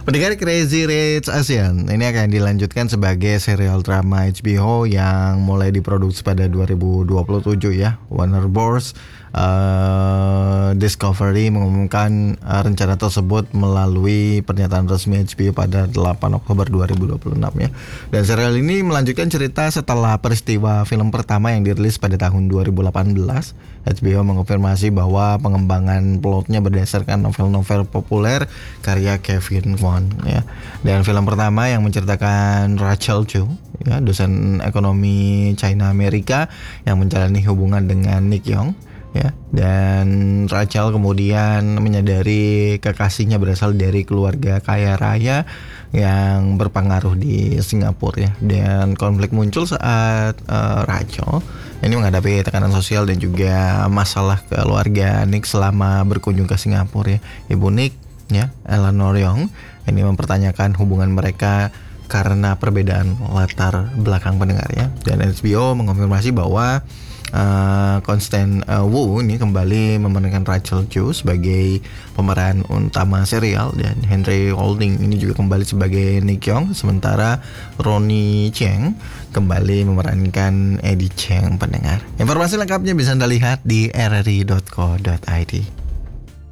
Pendengar Crazy Rich Asian ini akan dilanjutkan sebagai serial drama HBO yang mulai diproduksi pada 2027 ya. Warner Bros. Discovery mengumumkan rencana tersebut melalui pernyataan resmi HBO pada 8 Oktober 2026 ya. Dan serial ini melanjutkan cerita setelah peristiwa film pertama yang dirilis pada tahun 2018. HBO mengonfirmasi bahwa pengembangan plotnya berdasarkan novel-novel populer karya Kevin Kwan ya. Dan film pertama yang menceritakan Rachel Chu ya, dosen ekonomi China Amerika yang menjalani hubungan dengan Nick Young ya. Dan Rachel kemudian menyadari kekasihnya berasal dari keluarga kaya raya yang berpengaruh di Singapura ya. Dan konflik muncul saat Rachel ini menghadapi tekanan sosial dan juga masalah keluarga Nick selama berkunjung ke Singapura ya. Ibu Nick ya, Eleanor Young ini mempertanyakan hubungan mereka karena perbedaan latar belakang pendengar ya. Dan HBO mengonfirmasi bahwa Constance Wu ini kembali memerankan Rachel Chu sebagai pemeran utama serial, dan Henry Holding ini juga kembali sebagai Nick Young, sementara Ronnie Cheng kembali memerankan Eddie Cheng pendengar. Informasi lengkapnya bisa Anda lihat di rri.co.id.